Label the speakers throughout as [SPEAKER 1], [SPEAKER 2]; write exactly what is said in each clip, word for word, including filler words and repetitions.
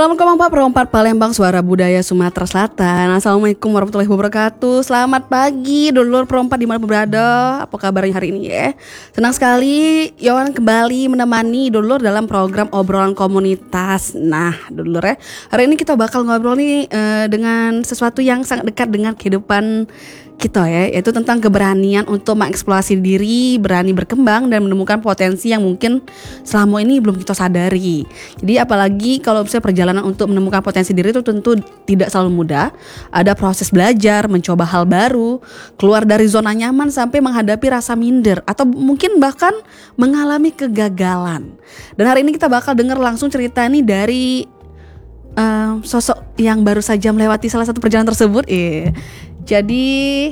[SPEAKER 1] Assalamualaikum Pak Perempat Palembang, Suara Budaya Sumatera Selatan. Assalamualaikum warahmatullahi wabarakatuh. Selamat pagi dulur perempat di mana berada. Apa kabarnya hari ini ya? Senang sekali Yohan kembali menemani dulur dalam program obrolan komunitas. Nah dulur ya, hari ini kita bakal ngobrol nih eh, dengan sesuatu yang sangat dekat dengan kehidupan kita ya, yaitu tentang keberanian untuk mengeksplorasi diri, berani berkembang dan menemukan potensi yang mungkin selama ini belum kita sadari. Jadi apalagi kalau misalnya perjalanan untuk menemukan potensi diri itu tentu tidak selalu mudah. Ada proses belajar, mencoba hal baru, keluar dari zona nyaman sampai menghadapi rasa minder atau mungkin bahkan mengalami kegagalan. Dan hari ini kita bakal dengar langsung cerita nih dari uh, sosok yang baru saja melewati salah satu perjalanan tersebut. Eh. Jadi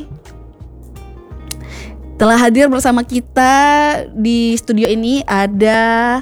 [SPEAKER 1] telah hadir bersama kita di studio ini ada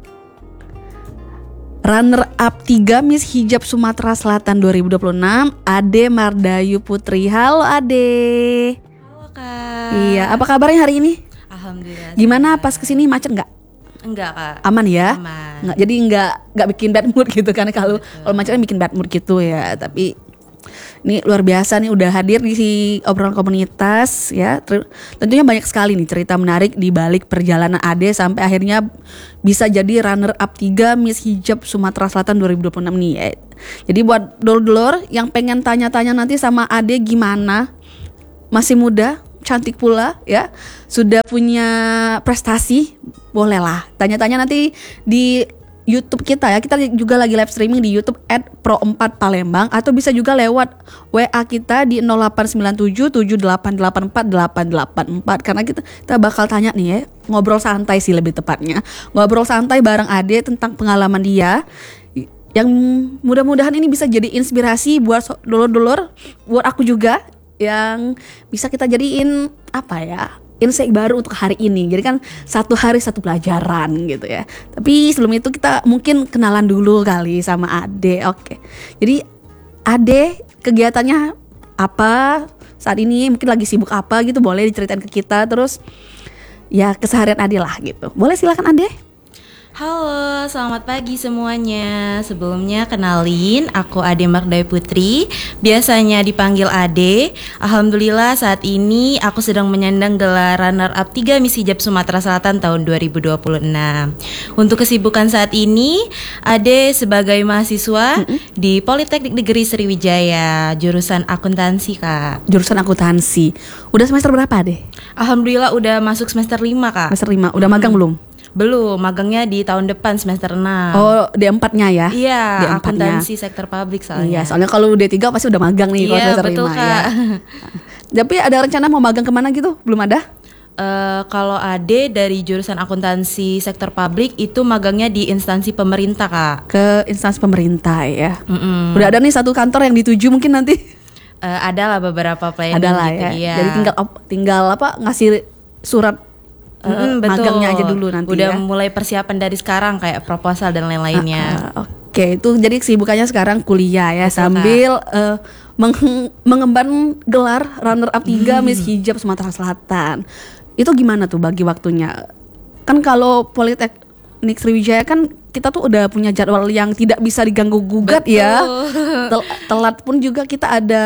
[SPEAKER 1] runner up tiga Miss Hijab Sumatera Selatan dua ribu dua puluh enam, Ade Mardayu Putri. Halo Ade.
[SPEAKER 2] Halo Kak.
[SPEAKER 1] Iya, apa kabarnya hari ini?
[SPEAKER 2] Alhamdulillah.
[SPEAKER 1] Gimana pas kesini, macet nggak?
[SPEAKER 2] Enggak Kak.
[SPEAKER 1] Aman ya?
[SPEAKER 2] Aman.
[SPEAKER 1] Nggak, jadi nggak nggak bikin bad mood gitu kan? Kalau kalau macetnya bikin bad mood gitu ya. Tapi ini luar biasa nih udah hadir di si obrolan komunitas ya. Tentunya banyak sekali nih cerita menarik di balik perjalanan Ade sampai akhirnya bisa jadi runner up tiga Miss Hijab Sumatera Selatan dua ribu dua puluh enam nih ya. Jadi buat dulur-dulur yang pengen tanya-tanya nanti sama Ade gimana, masih muda, cantik pula ya, sudah punya prestasi, bolehlah tanya-tanya nanti di YouTube kita ya. Kita juga lagi live streaming di YouTube at pro empat Palembang, atau bisa juga lewat W A kita di nol delapan sembilan tujuh tujuh delapan delapan empat delapan delapan empat. Karena kita, kita bakal tanya nih ya, ngobrol santai sih lebih tepatnya, ngobrol santai bareng Ade tentang pengalaman dia yang mudah-mudahan ini bisa jadi inspirasi buat dulur-dulur, buat aku juga, yang bisa kita jadiin apa ya, insight baru untuk hari ini. Jadi kan satu hari satu pelajaran gitu ya. Tapi sebelum itu kita mungkin kenalan dulu kali sama Ade. Oke. Jadi Ade kegiatannya apa saat ini? Mungkin lagi sibuk apa gitu, boleh diceritain ke kita. Terus ya keseharian Ade lah gitu. Boleh, silakan Ade.
[SPEAKER 2] Halo, selamat pagi semuanya. Sebelumnya kenalin, aku Ade Mardayu Putri, biasanya dipanggil Ade. Alhamdulillah saat ini aku sedang menyandang gelar runner up tiga Miss Hijab Sumatera Selatan tahun dua ribu dua puluh enam. Untuk kesibukan saat ini, Ade sebagai mahasiswa mm-hmm. di Politeknik Negeri Sriwijaya, jurusan akuntansi Kak.
[SPEAKER 1] Jurusan akuntansi. Udah semester berapa Ade?
[SPEAKER 2] Alhamdulillah udah masuk semester lima Kak.
[SPEAKER 1] Semester lima, udah magang hmm. belum?
[SPEAKER 2] Belum, magangnya di tahun depan semester enam.
[SPEAKER 1] Oh, D empatnya ya?
[SPEAKER 2] Iya,
[SPEAKER 1] D empatnya.
[SPEAKER 2] akuntansi sektor publik soalnya.
[SPEAKER 1] Iya, soalnya kalau D tiga pasti udah magang nih.
[SPEAKER 2] Iya,
[SPEAKER 1] kalau
[SPEAKER 2] betul
[SPEAKER 1] lima,
[SPEAKER 2] Kak
[SPEAKER 1] ya. Tapi ada rencana mau magang kemana gitu? Belum ada?
[SPEAKER 2] Uh, kalau Ade dari jurusan akuntansi sektor publik itu magangnya di instansi pemerintah Kak.
[SPEAKER 1] Ke instansi pemerintah ya.
[SPEAKER 2] Mm-mm.
[SPEAKER 1] Udah ada nih satu kantor yang dituju mungkin nanti.
[SPEAKER 2] Uh, ada lah beberapa planning
[SPEAKER 1] Adalah
[SPEAKER 2] gitu
[SPEAKER 1] ya.
[SPEAKER 2] iya.
[SPEAKER 1] Jadi tinggal tinggal apa ngasih surat
[SPEAKER 2] Mm,
[SPEAKER 1] uh,
[SPEAKER 2] betul.
[SPEAKER 1] magangnya aja dulu nanti.
[SPEAKER 2] Udah
[SPEAKER 1] ya.
[SPEAKER 2] mulai persiapan dari sekarang kayak proposal dan lain-lainnya.
[SPEAKER 1] Uh, uh, Oke, okay. Itu jadi kesibukannya sekarang kuliah ya. Betul, sambil uh, meng- mengemban gelar runner up tiga hmm. Miss Hijab Sumatera Selatan. Itu gimana tuh bagi waktunya? Kan kalau Politeknik Sriwijaya kan kita tuh udah punya jadwal yang tidak bisa diganggu gugat ya. Tel- telat pun juga kita ada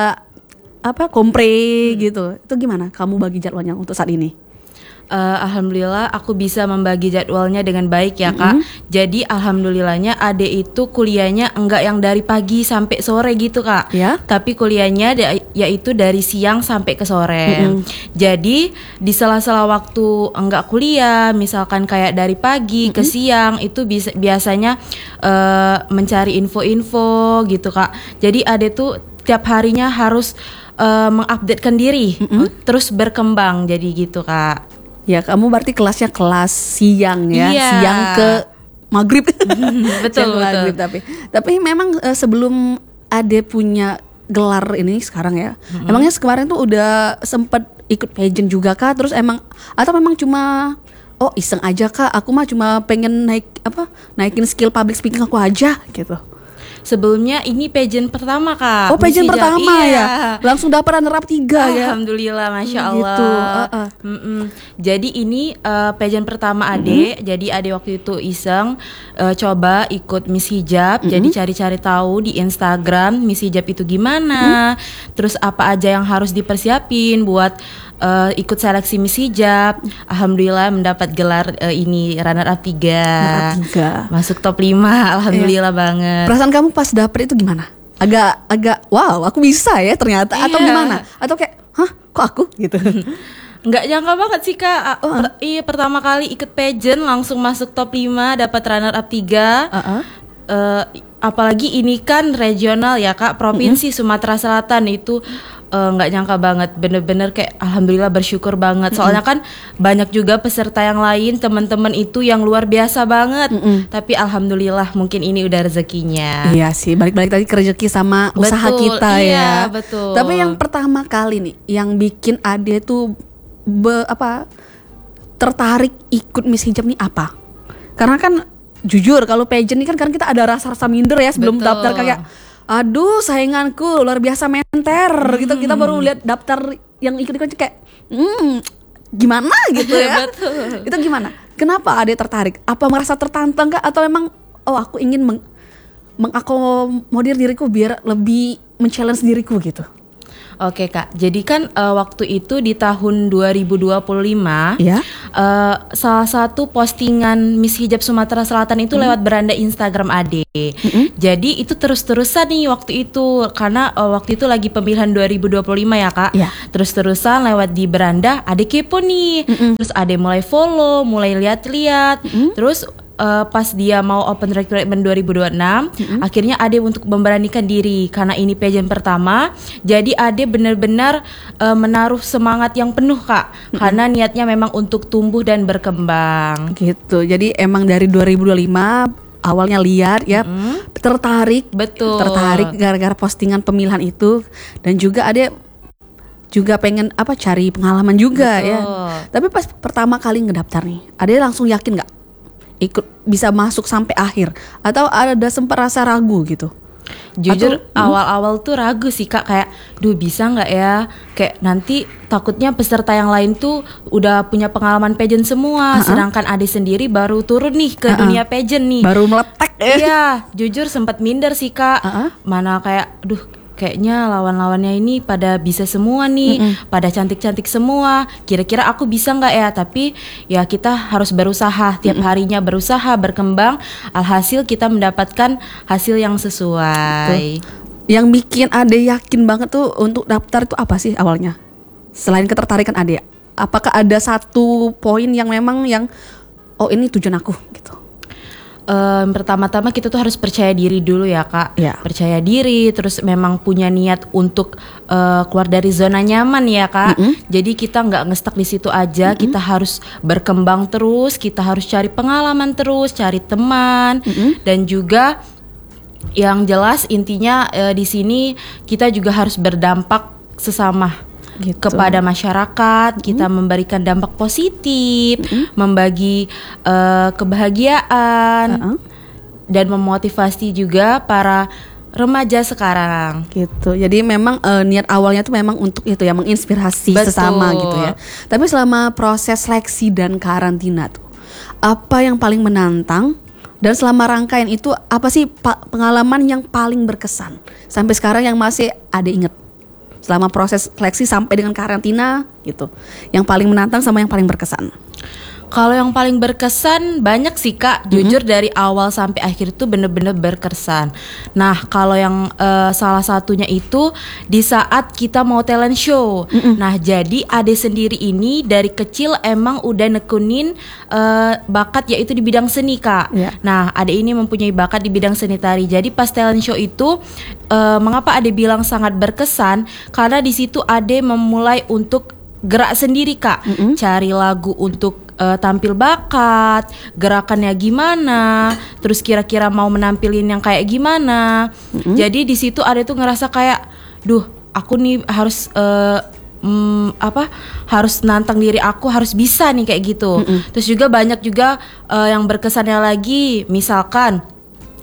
[SPEAKER 1] apa kompre hmm. gitu. Itu gimana kamu bagi jadwalnya untuk saat ini?
[SPEAKER 2] Uh, Alhamdulillah aku bisa membagi jadwalnya dengan baik ya Kak. Mm-hmm. Jadi alhamdulillahnya Ade itu kuliahnya enggak yang dari pagi sampai sore gitu Kak.
[SPEAKER 1] Ya?
[SPEAKER 2] Tapi kuliahnya da- yaitu dari siang sampai ke sore. Mm-hmm. Jadi di sela-sela waktu enggak kuliah, misalkan kayak dari pagi mm-hmm. ke siang, itu bisa biasanya uh, mencari info-info gitu Kak. Jadi Ade tuh tiap harinya harus uh, mengupdatekan diri, mm-hmm. terus berkembang jadi gitu Kak.
[SPEAKER 1] Ya kamu berarti kelasnya kelas siang ya,
[SPEAKER 2] iya.
[SPEAKER 1] siang ke maghrib.
[SPEAKER 2] Betul, betul.
[SPEAKER 1] Maghrib, tapi tapi memang uh, sebelum Ade punya gelar ini sekarang ya, mm-hmm. emangnya kemarin tuh udah sempet ikut pageant juga kah? Terus emang atau memang cuma oh iseng aja kak? Aku mah cuma pengen naik apa naikin skill public speaking aku aja gitu.
[SPEAKER 2] sebelumnya ini pageant pertama Kak.
[SPEAKER 1] Oh pageant
[SPEAKER 2] Miss Hijab.
[SPEAKER 1] pertama
[SPEAKER 2] Iya.
[SPEAKER 1] ya, langsung dapat runner up tiga ya.
[SPEAKER 2] Alhamdulillah, masya
[SPEAKER 1] Hmm,
[SPEAKER 2] Allah.
[SPEAKER 1] gitu. Uh-uh.
[SPEAKER 2] Mm-mm. Jadi ini uh, pageant pertama Ade.
[SPEAKER 1] Mm-hmm.
[SPEAKER 2] Jadi Ade waktu itu iseng uh, coba ikut Miss Hijab.
[SPEAKER 1] Mm-hmm.
[SPEAKER 2] Jadi cari-cari tahu di Instagram Miss Hijab itu gimana. Mm-hmm. Terus apa aja yang harus dipersiapin buat uh, ikut seleksi Miss Hijab. Alhamdulillah mendapat gelar uh, ini runner up tiga.
[SPEAKER 1] Runner up tiga.
[SPEAKER 2] Masuk top lima. Alhamdulillah
[SPEAKER 1] Iya.
[SPEAKER 2] banget.
[SPEAKER 1] Perasaan kamu pas dapet itu gimana? Agak agak wow, aku bisa ya ternyata atau
[SPEAKER 2] Iya.
[SPEAKER 1] gimana? Atau kayak, hah, kok aku gitu?
[SPEAKER 2] Nggak nyangka banget sih Kak.
[SPEAKER 1] Oh,
[SPEAKER 2] Per- iya pertama kali ikut pageant langsung masuk top lima, dapat runner up tiga.
[SPEAKER 1] Uh-uh.
[SPEAKER 2] Eh, apalagi ini kan regional ya Kak, provinsi mm-hmm. Sumatera Selatan itu eh, nggak nyangka banget, bener-bener kayak alhamdulillah bersyukur banget. Soalnya kan banyak juga peserta yang lain, teman-teman itu yang luar biasa banget.
[SPEAKER 1] Mm-mm.
[SPEAKER 2] Tapi alhamdulillah mungkin ini udah rezekinya.
[SPEAKER 1] Iya sih, balik-balik tadi ke rezeki sama
[SPEAKER 2] Betul,
[SPEAKER 1] usaha kita
[SPEAKER 2] iya,
[SPEAKER 1] ya.
[SPEAKER 2] betul.
[SPEAKER 1] Tapi yang pertama kali nih, yang bikin Ade tuh be, apa tertarik ikut Miss Hijab nih apa? Karena kan jujur kalau pageant nih kan karena kita ada rasa-rasa minder ya sebelum
[SPEAKER 2] Betul.
[SPEAKER 1] daftar kayak aduh sainganku luar biasa menter gitu. Kita baru lihat daftar yang ikut-ikut kayak hmm gimana gitu ya.
[SPEAKER 2] Betul.
[SPEAKER 1] Itu gimana? Kenapa Ade tertarik? Apa merasa tertantang kah atau emang oh aku ingin meng mengakomodir diriku biar lebih men-challenge diriku gitu?
[SPEAKER 2] Oke Kak, jadi kan uh, waktu itu di tahun dua ribu dua puluh lima
[SPEAKER 1] Ya.
[SPEAKER 2] uh, salah satu postingan Miss Hijab Sumatera Selatan itu mm. lewat beranda Instagram Ade. Mm-hmm. Jadi itu terus-terusan nih waktu itu, karena uh, waktu itu lagi pemilihan dua ribu dua puluh lima ya Kak.
[SPEAKER 1] Ya.
[SPEAKER 2] Terus-terusan lewat di beranda, Ade kepo nih. Mm-hmm. Terus Ade mulai follow, mulai lihat-lihat. Mm-hmm. Terus Uh, pas dia mau open recruitment dua ribu dua puluh enam, mm-hmm. akhirnya Ade untuk memberanikan diri karena ini pageant pertama. Jadi Ade benar-benar uh, menaruh semangat yang penuh Kak, mm-hmm. karena niatnya memang untuk tumbuh dan berkembang.
[SPEAKER 1] Gitu. Jadi emang dari dua ribu dua puluh lima awalnya lihat ya, mm-hmm. tertarik,
[SPEAKER 2] betul.
[SPEAKER 1] Tertarik gara-gara postingan pemilihan itu dan juga Ade juga pengen apa cari pengalaman juga. Betul. Ya. Tapi pas pertama kali ngedaftar nih, Ade langsung yakin nggak ikut bisa masuk sampai akhir atau ada sempat rasa ragu gitu?
[SPEAKER 2] Jujur
[SPEAKER 1] atau,
[SPEAKER 2] awal-awal tuh ragu sih Kak, kayak duh bisa nggak ya, kayak nanti takutnya peserta yang lain tuh udah punya pengalaman pageant semua, uh-uh. sedangkan Ade sendiri baru turun nih ke uh-uh. dunia pageant nih,
[SPEAKER 1] baru meletek ya.
[SPEAKER 2] Iya, jujur sempat minder sih Kak, uh-uh. mana kayak duh kayaknya lawan-lawannya ini pada bisa semua nih, mm-mm. pada cantik-cantik semua. Kira-kira aku bisa nggak ya? Tapi ya kita harus berusaha, tiap harinya berusaha, berkembang. Alhasil kita mendapatkan hasil yang sesuai.
[SPEAKER 1] Betul. Yang bikin Ade yakin banget tuh untuk daftar itu apa sih awalnya? Selain ketertarikan Ade, apakah ada satu poin yang memang yang oh ini tujuan aku gitu?
[SPEAKER 2] Um, pertama-tama kita tuh harus percaya diri dulu ya Kak,
[SPEAKER 1] ya.
[SPEAKER 2] Percaya diri, terus memang punya niat untuk uh, keluar dari zona nyaman ya Kak. Mm-hmm. Jadi kita nggak ngestak di situ aja, mm-hmm. kita harus berkembang terus, kita harus cari pengalaman terus, cari teman, mm-hmm. dan juga yang jelas intinya uh, di sini kita juga harus berdampak sesama. Gitu. Kepada masyarakat, kita hmm. memberikan dampak positif, hmm. membagi uh, kebahagiaan, uh-uh. dan memotivasi juga para remaja sekarang.
[SPEAKER 1] Gitu. Jadi memang uh, niat awalnya tuh memang untuk itu ya, menginspirasi Betul. Sesama gitu ya. Tapi selama proses seleksi dan karantina tuh, apa yang paling menantang? Dan selama rangkaian itu apa sih pa- pengalaman yang paling berkesan sampai sekarang yang masih Ade inget? Selama proses seleksi sampai dengan karantina gitu, yang paling menantang sama yang paling berkesan?
[SPEAKER 2] Kalau yang paling berkesan banyak sih Kak, mm-hmm. jujur dari awal sampai akhir itu bener-bener berkesan. Nah kalau yang uh, salah satunya itu di saat kita mau talent show. Mm-hmm. Nah jadi Ade sendiri ini dari kecil emang udah nekunin uh, bakat yaitu di bidang seni Kak. Yeah. Nah Ade ini mempunyai bakat di bidang seni tari. Jadi pas talent show itu uh, mengapa Ade bilang sangat berkesan? Karena di situ Ade memulai untuk gerak sendiri Kak, mm-hmm. cari lagu untuk uh, tampil bakat, gerakannya gimana, terus kira-kira mau menampilin yang kayak gimana. Mm-hmm. Jadi di situ ada tuh ngerasa kayak, duh, aku nih harus uh, mm, apa, harus nantang diri aku, harus bisa nih kayak gitu. Mm-hmm. Terus juga banyak juga uh, yang berkesannya lagi, misalkan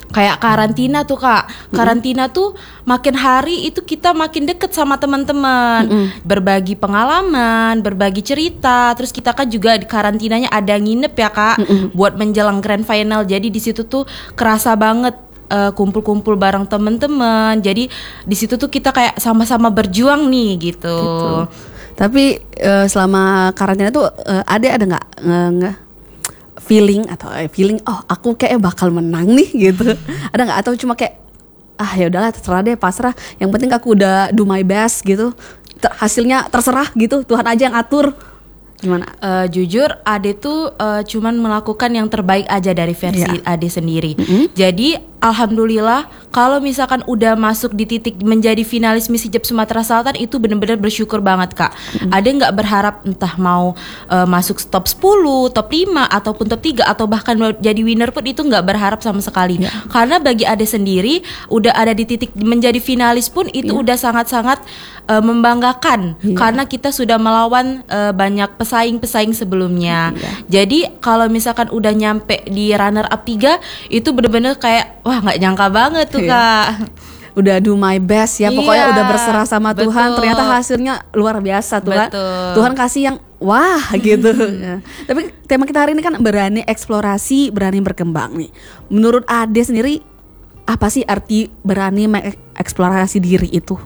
[SPEAKER 2] kayak karantina tuh Kak. Karantina tuh makin hari itu kita makin deket sama teman-teman, mm-hmm. berbagi pengalaman, berbagi cerita. Terus kita kan juga di karantinanya ada nginep ya Kak, mm-hmm. buat menjelang grand final. Jadi di situ tuh kerasa banget uh, kumpul-kumpul bareng teman-teman. Jadi di situ tuh kita kayak sama-sama berjuang nih gitu.
[SPEAKER 1] Gitu. Tapi uh, selama karantina tuh uh, ada ada nggak uh, feeling atau eh, feeling oh aku kayak bakal menang nih gitu, ada nggak, atau cuma kayak ah ya udahlah terserah deh, pasrah, yang penting aku udah do my best gitu, Ter- hasilnya terserah gitu, Tuhan aja yang atur, gimana?
[SPEAKER 2] Uh, jujur Ade tuh uh, cuman melakukan yang terbaik aja dari versi yeah. Ade sendiri. Mm-hmm. Jadi alhamdulillah kalau misalkan udah masuk di titik menjadi finalis Miss Hijab Sumatera Selatan itu benar-benar bersyukur banget Kak. Mm-hmm. Ade nggak berharap entah mau uh, masuk top sepuluh, top lima ataupun top tiga atau bahkan jadi winner pun itu nggak berharap sama sekali. Yeah. Karena bagi Ade sendiri udah ada di titik menjadi finalis pun itu yeah. udah sangat-sangat uh, membanggakan yeah. karena kita sudah melawan uh, banyak pesaing-pesaing sebelumnya. Yeah. Jadi kalau misalkan udah nyampe di runner up tiga itu benar-benar kayak wah nggak nyangka banget tuh yeah. Kak.
[SPEAKER 1] Udah do my best ya, pokoknya
[SPEAKER 2] iya,
[SPEAKER 1] udah berserah sama
[SPEAKER 2] betul.
[SPEAKER 1] Tuhan, ternyata hasilnya luar biasa tuh kan. Tuhan kasih yang wah gitu. Ya. Tapi tema kita hari ini kan berani eksplorasi, berani berkembang nih. Menurut Ade sendiri apa sih arti berani mengeksplorasi diri itu?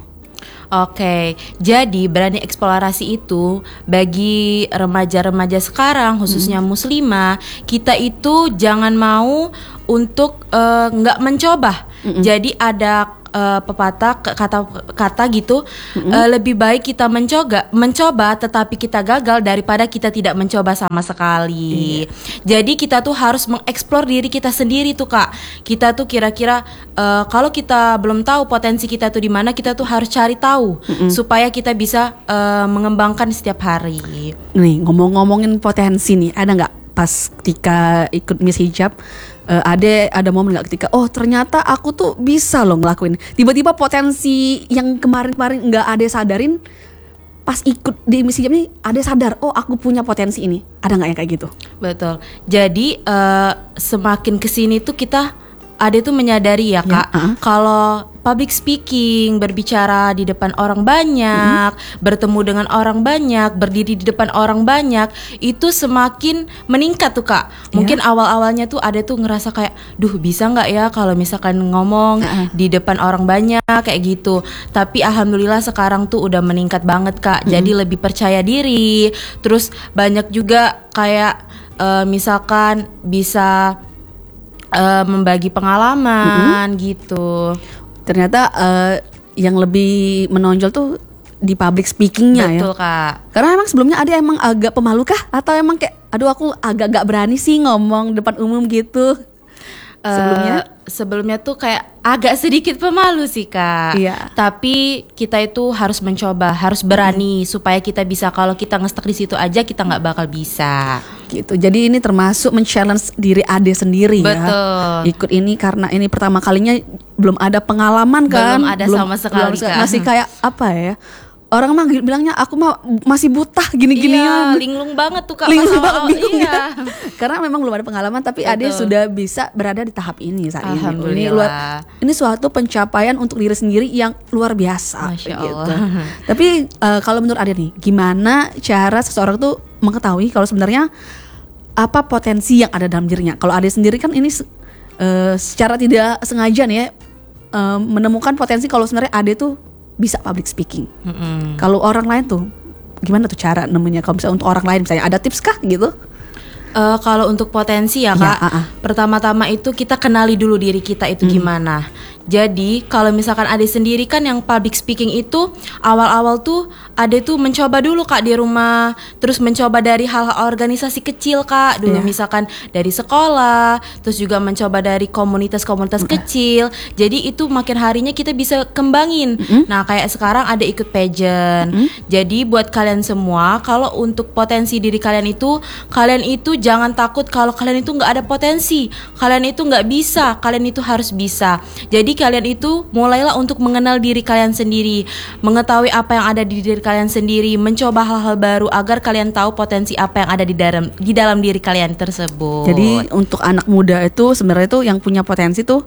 [SPEAKER 2] Oke, jadi berani eksplorasi itu bagi remaja-remaja sekarang khususnya hmm. muslimah, kita itu jangan mau untuk uh, nggak mencoba. Mm-mm. Jadi ada uh, pepatah kata kata gitu, uh, lebih baik kita mencoba mencoba tetapi kita gagal daripada kita tidak mencoba sama sekali. Iya. Jadi kita tuh harus mengeksplor diri kita sendiri tuh Kak. Kita tuh kira-kira uh, kalau kita belum tahu potensi kita tuh di mana, kita tuh harus cari tahu Mm-mm. supaya kita bisa uh, mengembangkan setiap hari.
[SPEAKER 1] Nih ngomong-ngomongin potensi nih, ada nggak pas ketika ikut Miss Hijab Uh, ada ada momen nggak ketika oh ternyata aku tuh bisa loh ngelakuin, tiba-tiba potensi yang kemarin-kemarin nggak ada sadarin pas ikut di Miss Hijab ini ada sadar oh aku punya potensi ini, ada nggak yang kayak gitu?
[SPEAKER 2] Betul. Jadi uh, semakin kesini tuh kita ada tuh menyadari ya Kak, ya, uh-huh. kalau public speaking, berbicara di depan orang banyak, mm-hmm. bertemu dengan orang banyak, berdiri di depan orang banyak, itu semakin meningkat tuh Kak. Mungkin yeah. awal-awalnya tuh ada tuh ngerasa kayak, duh bisa nggak ya kalau misalkan ngomong uh-uh. di depan orang banyak kayak gitu. Tapi alhamdulillah sekarang tuh udah meningkat banget Kak. Mm-hmm. Jadi lebih percaya diri. Terus banyak juga kayak uh, misalkan bisa uh, membagi pengalaman mm-hmm. gitu.
[SPEAKER 1] Ternyata uh, yang lebih menonjol tuh di public speakingnya ya.
[SPEAKER 2] Betul Kak.
[SPEAKER 1] Karena emang sebelumnya ada emang agak pemalu kah? Atau emang kayak aduh aku agak gak berani sih ngomong depan umum gitu sebelumnya?
[SPEAKER 2] Uh, sebelumnya tuh kayak agak sedikit pemalu sih Kak.
[SPEAKER 1] Iya.
[SPEAKER 2] Tapi kita itu harus mencoba, harus berani hmm. supaya kita bisa. Kalau kita ngestak di situ aja kita nggak bakal bisa.
[SPEAKER 1] Gitu. Jadi ini termasuk men-challenge diri Ade sendiri.
[SPEAKER 2] Betul.
[SPEAKER 1] Ya. Ikut ini karena ini pertama kalinya, belum ada pengalaman kan?
[SPEAKER 2] Belum ada belum, sama sekali
[SPEAKER 1] belum,
[SPEAKER 2] Kak.
[SPEAKER 1] Masih kayak apa ya? Orang mah bilangnya aku mah masih buta gini-ginian.
[SPEAKER 2] Iya, linglung banget tuh Kak.
[SPEAKER 1] Linglung banget, bingung
[SPEAKER 2] iya.
[SPEAKER 1] ya. Karena memang belum ada pengalaman, tapi Betul. Ade sudah bisa berada di tahap ini saat ini. Ini luar, ini suatu pencapaian untuk diri sendiri yang luar biasa.
[SPEAKER 2] Masya
[SPEAKER 1] gitu.
[SPEAKER 2] Allah.
[SPEAKER 1] Tapi uh, kalau menurut Ade nih, gimana cara seseorang tuh mengetahui kalau sebenarnya apa potensi yang ada dalam dirinya? Kalau Ade sendiri kan ini uh, secara tidak sengaja nih ya, uh, menemukan potensi kalau sebenarnya Ade tuh bisa public speaking. Mm-hmm. Kalau orang lain tuh gimana tuh cara nemunya? Kalau misalnya untuk orang lain misalnya ada tips kah gitu?
[SPEAKER 2] Uh, kalau untuk potensi ya Kak,
[SPEAKER 1] ya, uh-uh.
[SPEAKER 2] pertama-tama itu kita kenali dulu diri kita itu hmm. gimana. Jadi kalau misalkan Ade sendiri kan yang public speaking itu awal-awal tuh Ade tuh mencoba dulu Kak di rumah, terus mencoba dari hal-hal organisasi kecil Kak dulu, yeah. misalkan dari sekolah, terus juga mencoba dari komunitas-komunitas mm-hmm. kecil. Jadi itu makin harinya kita bisa kembangin. Mm-hmm. Nah kayak sekarang ada ikut pageant. Mm-hmm. Jadi buat kalian semua, kalau untuk potensi diri kalian itu, kalian itu jangan takut kalau kalian itu nggak ada potensi, kalian itu nggak bisa, kalian itu harus bisa. Jadi kalian itu mulailah untuk mengenal diri kalian sendiri, mengetahui apa yang ada di diri kalian sendiri, mencoba hal-hal baru agar kalian tahu potensi apa yang ada di dalam di dalam diri kalian tersebut.
[SPEAKER 1] Jadi untuk anak muda itu sebenarnya itu yang punya potensi tuh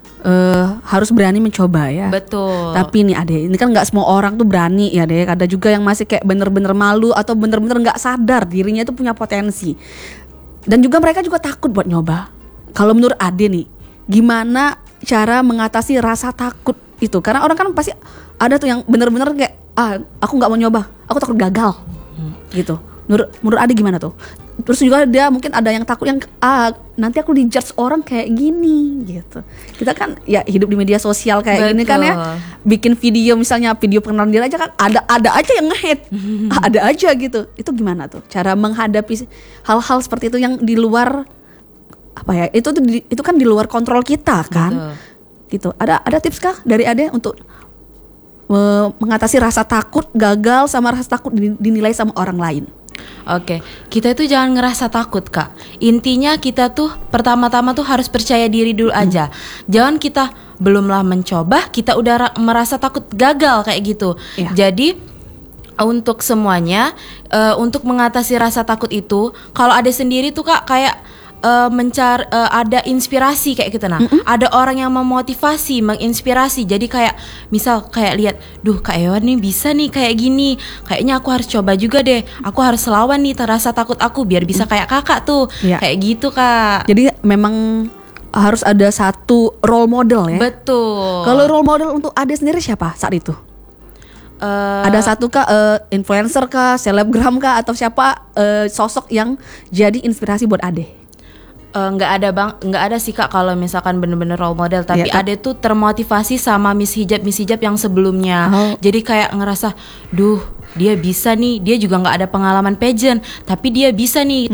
[SPEAKER 1] Uh, harus berani mencoba ya.
[SPEAKER 2] Betul.
[SPEAKER 1] Tapi nih Ade, ini kan nggak semua orang tuh berani ya Ade. Ada juga yang masih kayak bener-bener malu atau bener-bener nggak sadar dirinya itu punya potensi. Dan juga mereka juga takut buat nyoba. Kalau menurut Ade nih, gimana cara mengatasi rasa takut itu? Karena orang kan pasti ada tuh yang bener-bener kayak ah aku nggak mau nyoba, aku takut gagal, hmm. gitu. Menurut menurut Ade gimana tuh? Terus juga dia mungkin ada yang takut yang ah nanti aku dijudge orang kayak gini gitu. Kita kan ya hidup di media sosial kayak
[SPEAKER 2] Betul.
[SPEAKER 1] gini kan ya. Bikin video misalnya video perkenalan diri aja kan ada ada aja yang nge-hate. Ada aja gitu. Itu gimana tuh cara menghadapi hal-hal seperti itu yang di luar apa ya? Itu tuh di, itu kan di luar kontrol kita kan. Betul. Gitu. Ada ada tips kah dari Ade untuk uh, mengatasi rasa takut gagal sama rasa takut dinilai sama orang lain?
[SPEAKER 2] Oke, kita itu jangan ngerasa takut Kak. Intinya kita tuh pertama-tama tuh harus percaya diri dulu aja. Hmm. Jangan kita belumlah mencoba, kita udah ra- merasa takut gagal kayak gitu. Ya. Jadi untuk semuanya, uh, untuk mengatasi rasa takut itu, kalau ada sendiri tuh Kak kayak Uh, mencar uh, ada inspirasi kayak gitu nah. Mm-hmm. Ada orang yang memotivasi, menginspirasi. Jadi kayak misal kayak lihat, duh Kak Ewan nih bisa nih kayak gini. Kayaknya aku harus coba juga deh. Aku harus lawan nih rasa takut aku biar bisa kayak kakak tuh. Yeah. Kayak gitu Kak.
[SPEAKER 1] Jadi memang harus ada satu role model ya.
[SPEAKER 2] Betul.
[SPEAKER 1] Kalau role model untuk Ade sendiri siapa saat itu? Uh, ada satu kah uh, influencer kah, selebgram kah atau siapa uh, sosok yang jadi inspirasi buat Ade?
[SPEAKER 2] Nggak uh, ada bang, nggak ada sih Kak kalau misalkan bener-bener role model. Tapi ya, Ade tuh termotivasi sama Miss Hijab Miss Hijab yang sebelumnya. Oh. Jadi kayak ngerasa, duh dia bisa nih, dia juga nggak ada pengalaman pageant, tapi dia bisa nih